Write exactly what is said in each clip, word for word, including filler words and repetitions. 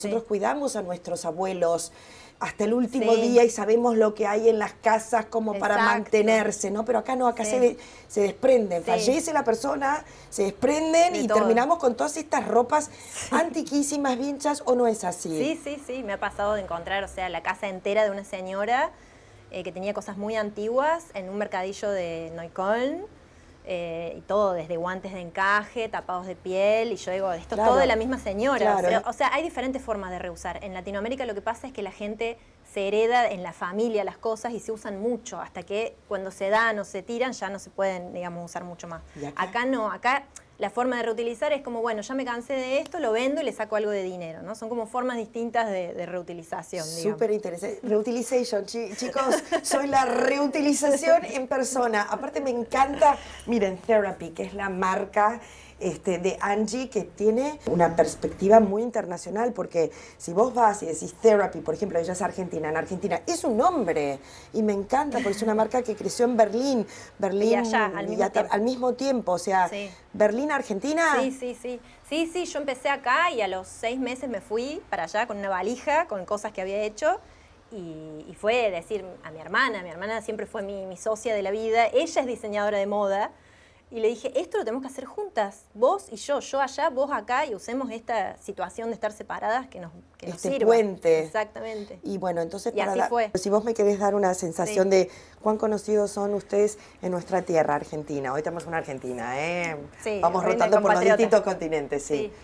Nosotros sí. cuidamos a nuestros abuelos hasta el último sí. día y sabemos lo que hay en las casas como Exacto. para mantenerse, ¿no? Pero acá no, acá sí. se, de, se desprenden, sí. fallece la persona, se desprenden De y todo. terminamos con todas estas ropas sí. antiquísimas, vinchas, ¿o no es así? Sí, sí, sí, me ha pasado de encontrar, o sea, la casa entera de una señora eh, que tenía cosas muy antiguas en un mercadillo de Neukölln. Eh, y todo, desde guantes de encaje, tapados de piel, y yo digo, esto claro, es todo de la misma señora. Claro. O sea, o sea, hay diferentes formas de reusar. En Latinoamérica lo que pasa es que la gente se hereda en la familia las cosas y se usan mucho, hasta que cuando se dan o se tiran ya no se pueden, digamos, usar mucho más. Acá? acá no, acá la forma de reutilizar es como, bueno, ya me cansé de esto, lo vendo y le saco algo de dinero, ¿no? Son como formas distintas de, de reutilización, digamos. Súper interesante. Reutilization, chi chicos, soy la reutilización en persona. Aparte me encanta, miren, Therapy, que es la marca este, de Angie, que tiene una perspectiva muy internacional, porque si vos vas y decís Therapy, por ejemplo, ella es argentina, en Argentina, es un nombre, y me encanta, porque es una marca que creció en Berlín, Berlín y allá, al mismo, y a, al mismo tiempo, o sea, sí. Berlín, Argentina. Sí, sí, sí. Sí, sí, yo empecé acá y a los seis meses me fui para allá con una valija, con cosas que había hecho. Y, y fue decir a mi hermana, mi hermana siempre fue mi, mi socia de la vida, ella es diseñadora de moda. Y le dije, esto lo tenemos que hacer juntas, vos y yo, yo allá, vos acá, y usemos esta situación de estar separadas que nos, que nos este sirva. puente. Exactamente. Y bueno, entonces, y para así dar, fue. si vos me querés dar una sensación sí. de cuán conocidos son ustedes en nuestra tierra, Argentina. Hoy estamos en una Argentina, ¿eh? Sí, vamos rotando por los distintos continentes, sí. sí.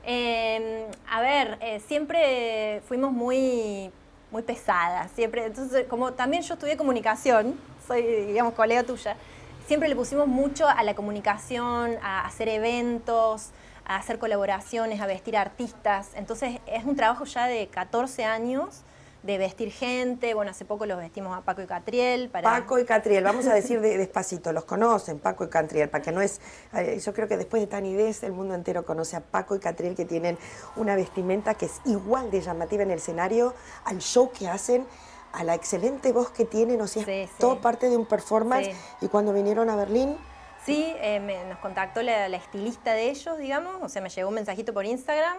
Eh, a ver, eh, siempre fuimos muy, muy pesadas, siempre, entonces, como también yo estudié comunicación, soy, digamos, colega tuya, siempre le pusimos mucho a la comunicación, a hacer eventos, a hacer colaboraciones, a vestir artistas. Entonces es un trabajo ya de catorce años de vestir gente. Bueno, hace poco los vestimos a Paco y Catriel. Para... Paco y Catriel, vamos a decir de, despacito, los conocen, Paco y Catriel, para que no es... Yo creo que después de Tani Dess, el mundo entero conoce a Paco y Catriel, que tienen una vestimenta que es igual de llamativa en el escenario al show que hacen, a la excelente voz que tienen, o sea, sí, es sí. todo parte de un performance. Sí. Y cuando vinieron a Berlín... Sí, eh, me, nos contactó la, la estilista de ellos, digamos, o sea, me llegó un mensajito por Instagram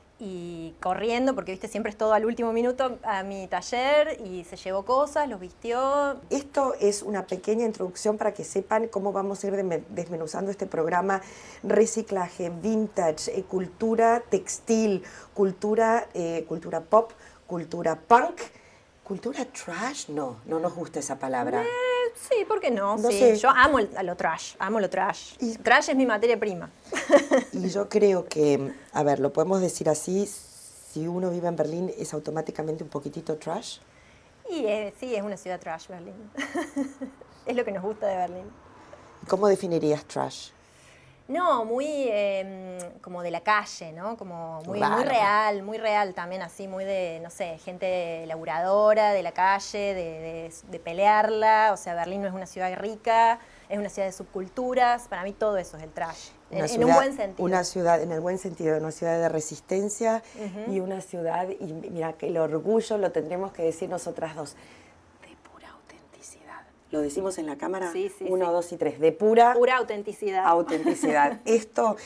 y corriendo, porque viste, siempre es todo al último minuto, a mi taller, y se llevó cosas, los vistió. Esto es una pequeña introducción para que sepan cómo vamos a ir desmenuzando este programa: reciclaje, vintage, eh, cultura textil, cultura, eh, cultura pop, cultura punk. ¿Cultura trash? No, no nos gusta esa palabra. Eh, sí, ¿por qué no? no sí. sé. Yo amo el, a lo trash, amo lo trash. Y, trash es mi materia prima. Y yo creo que, a ver, lo podemos decir así, si uno vive en Berlín, ¿es automáticamente un poquitito trash? Y eh, sí, es una ciudad trash, Berlín. Es lo que nos gusta de Berlín. ¿Cómo definirías trash? No, muy eh, como de la calle, ¿no? Como muy, muy real, muy real también, así, muy de, no sé, gente laburadora, de la calle, de, de, de pelearla. O sea, Berlín no es una ciudad rica, es una ciudad de subculturas. Para mí todo eso es el trash, en, ciudad, en un buen sentido. Una ciudad, en el buen sentido, una ciudad de resistencia uh-huh. y una ciudad, y mira, que el orgullo lo tendremos que decir nosotras dos. Lo decimos en la cámara, sí, sí, uno, sí. dos y tres, de pura... Pura autenticidad. Autenticidad. Esto